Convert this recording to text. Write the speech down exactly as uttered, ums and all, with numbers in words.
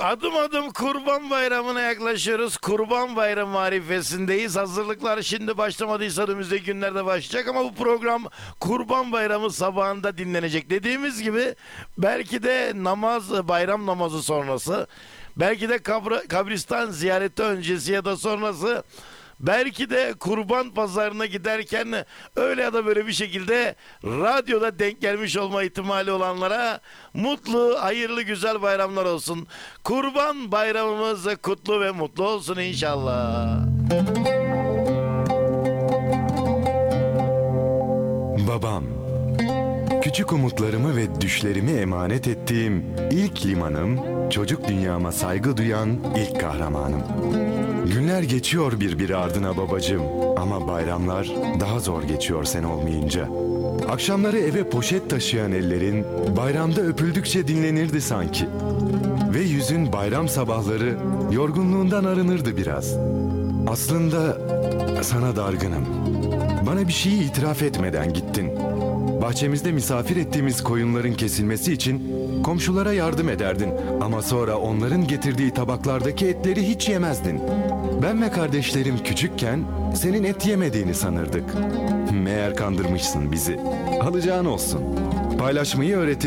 Adım adım Kurban Bayramı'na yaklaşıyoruz. Kurban Bayramı marifesindeyiz. Hazırlıklar şimdi başlamadıysa önümüzdeki günlerde başlayacak ama bu program Kurban Bayramı sabahında dinlenecek. Dediğimiz gibi belki de namaz, bayram namazı sonrası, belki de kabr kabristan ziyareti öncesi ya da sonrası, belki de kurban pazarına giderken öyle ya da böyle bir şekilde radyoda denk gelmiş olma ihtimali olanlara mutlu, hayırlı, güzel bayramlar olsun. Kurban bayramımız kutlu ve mutlu olsun inşallah. Babam. Küçük umutlarımı ve düşlerimi emanet ettiğim ilk limanım, çocuk dünyama saygı duyan ilk kahramanım. Günler geçiyor birbiri ardına babacığım ama bayramlar daha zor geçiyor sen olmayınca. Akşamları eve poşet taşıyan ellerin bayramda öpüldükçe dinlenirdi sanki. Ve yüzün bayram sabahları yorgunluğundan arınırdı biraz. Aslında sana dargınım. Bana bir şeyi itiraf etmeden gittin. Bahçemizde misafir ettiğimiz koyunların kesilmesi için komşulara yardım ederdin. Ama sonra onların getirdiği tabaklardaki etleri hiç yemezdin. Ben ve kardeşlerim küçükken senin et yemediğini sanırdık. Meğer kandırmışsın bizi. Alacağın olsun. Paylaşmayı öğretir.